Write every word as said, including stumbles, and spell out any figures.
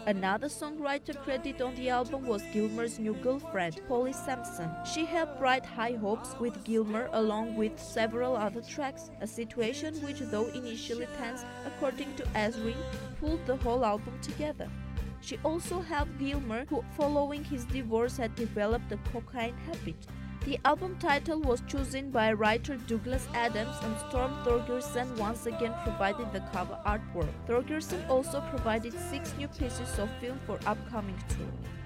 Another songwriter credited on the album was Gilmour's new girlfriend, Polly Sampson. She helped write High Hopes with Gilmour along with several other tracks, a situation which, though initially tense, according to Ezrin, pulled the whole album together. She also helped Gilmour, who following his divorce had developed a cocaine habit. The album title was chosen by writer Douglas Adams, and Storm Thorgerson once again provided the cover artwork. Thorgerson also provided six new pieces of film for upcoming tour.